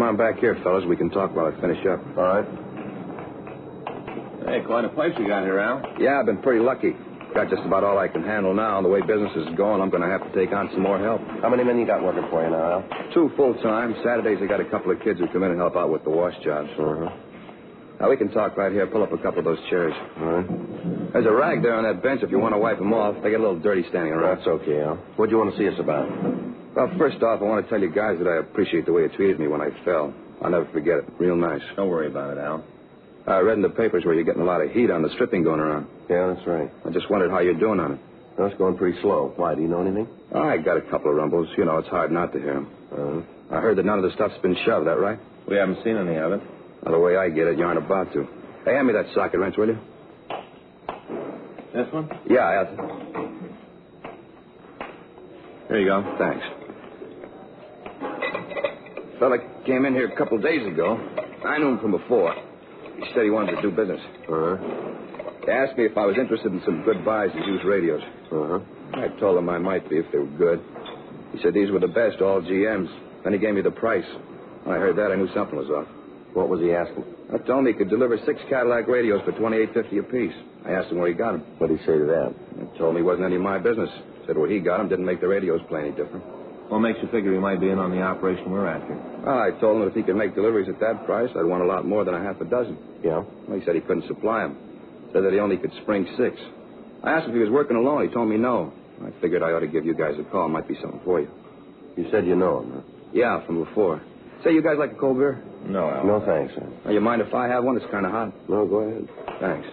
on back here, fellas. We can talk while I finish up. All right. Hey, quite a place you got here, Al. Yeah, I've been pretty lucky. Got just about all I can handle now. And the way business is going, I'm going to have to take on some more help. How many men you got working for you now, Al? 2 full-time. Saturdays, I got a couple of kids who come in and help out with the wash jobs. Now, we can talk right here. Pull up a couple of those chairs. All right. There's a rag there on that bench if you want to wipe them off. They get a little dirty standing around. That's okay, Al. What do you want to see us about? Well, first off, I want to tell you guys that I appreciate the way you treated me when I fell. I'll never forget it. Real nice. Don't worry about it, Al. I read in the papers where you're getting a lot of heat on the stripping going around. Yeah, that's right. I just wondered how you're doing on it. Well, it's going pretty slow. Why, do you know anything? I got a couple of rumbles. You know, it's hard not to hear them. I heard that none of the stuff's been shoved, that right? We haven't seen any of it. Well, the way I get it, you aren't about to. Hey, hand me that socket wrench, will you? This one? Yeah, I'll... Here you go. Thanks. Fella came in here a couple days ago. I knew him from before. He said he wanted to do business. He asked me if I was interested in some good buys of used radios. I told him I might be if they were good. He said these were the best, all GMs. Then he gave me the price. When I heard that, I knew something was off. What was he asking? I told him he could deliver 6 Cadillac radios for $28.50 apiece. I asked him where he got them. What did he say to that? He told me it wasn't any of my business. Said where he got them didn't make the radios play any different. What makes you figure he might be in on the operation we're after? Well, I told him that if he could make deliveries at that price, I'd want a lot more than a half a dozen. Yeah? Well, he said he couldn't supply them. Said that he only could spring 6. I asked him if he was working alone. He told me no. I figured I ought to give you guys a call. Might be something for you. You said you know him, huh? Yeah, from before. Say, you guys like a cold beer? No, Al. No, thanks, sir. Now, you mind if I have one? It's kind of hot. No, go ahead. Thanks.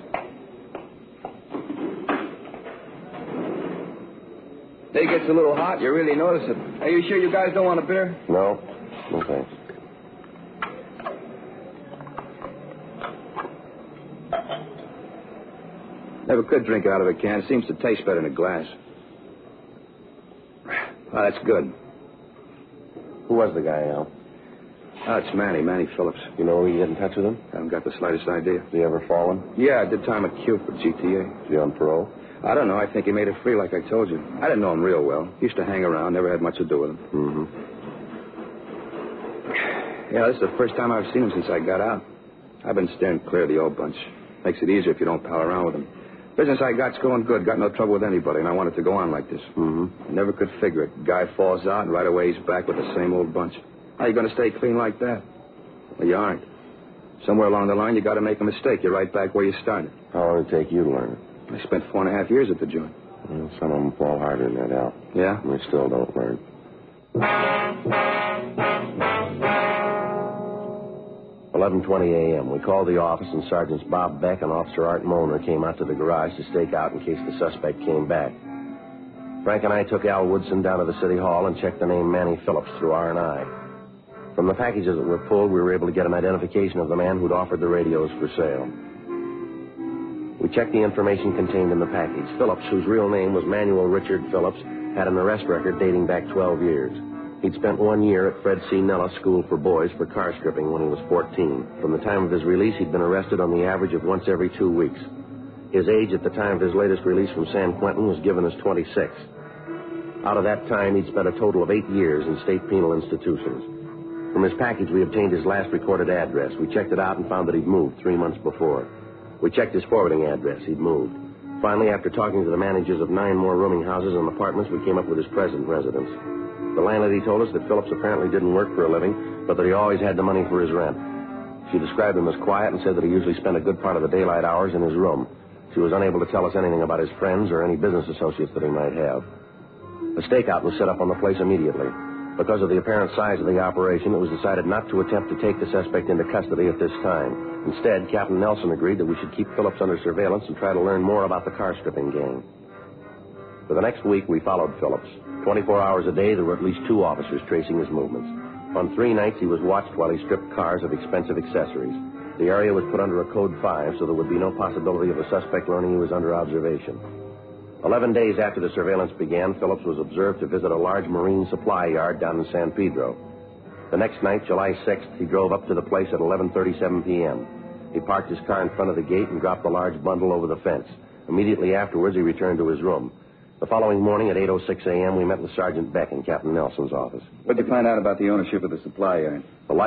Day gets a little hot. You really notice it. Are you sure you guys don't want a beer? No. No, thanks. Never could drink out of a can. Seems to taste better in a glass. Oh, that's good. Who was the guy, Al? Oh, it's Manny Phillips. You know where you get in touch with him? Haven't got the slightest idea. Has he ever fallen? Yeah, I did time at Q for GTA. Is he on parole? I don't know. I think he made it free, like I told you. I didn't know him real well. He used to hang around, never had much to do with him. Yeah, this is the first time I've seen him since I got out. I've been steering clear of the old bunch. Makes it easier if you don't pal around with them. Business I got's going good. Got no trouble with anybody, and I wanted to go on like this. I never could figure it. Guy falls out, and right away he's back with the same old bunch. How you going to stay clean like that? Well, you aren't. Somewhere along the line, you got to make a mistake. You're right back where you started. How long did it take you to learn it? I spent 4.5 years at the joint. Well, some of them fall harder than that, Al. Yeah? We still don't learn. 11:20 a.m. We called the office, and Sergeants Bob Beck and Officer Art Moner came out to the garage to stake out in case the suspect came back. Frank and I took Al Woodson down to the city hall and checked the name Manny Phillips through R&I. From the packages that were pulled, we were able to get an identification of the man who'd offered the radios for sale. We checked the information contained in the package. Phillips, whose real name was Manuel Richard Phillips, had an arrest record dating back 12 years. He'd spent 1 year at Fred C. Nellis School for Boys for car stripping when he was 14. From the time of his release, he'd been arrested on the average of once every 2 weeks. His age at the time of his latest release from San Quentin was given as 26. Out of that time, he'd spent a total of 8 years in state penal institutions. From his package, we obtained his last recorded address. We checked it out and found that he'd moved 3 months before. We checked his forwarding address. He'd moved. Finally, after talking to the managers of 9 more rooming houses and apartments, we came up with his present residence. The landlady told us that Phillips apparently didn't work for a living, but that he always had the money for his rent. She described him as quiet and said that he usually spent a good part of the daylight hours in his room. She was unable to tell us anything about his friends or any business associates that he might have. A stakeout was set up on the place immediately. Because of the apparent size of the operation, it was decided not to attempt to take the suspect into custody at this time. Instead, Captain Nelson agreed that we should keep Phillips under surveillance and try to learn more about the car stripping gang. For the next week, we followed Phillips. 24 hours a day, there were at least 2 officers tracing his movements. On 3 nights, he was watched while he stripped cars of expensive accessories. The area was put under a Code 5, so there would be no possibility of the suspect learning he was under observation. 11 days after the surveillance began, Phillips was observed to visit a large marine supply yard down in San Pedro. The next night, July 6th, he drove up to the place at 11:37 p.m. He parked his car in front of the gate and dropped the large bundle over the fence. Immediately afterwards, he returned to his room. The following morning at 8:06 a.m., we met with Sergeant Beck in Captain Nelson's office. What'd you find out about the ownership of the supply yard? The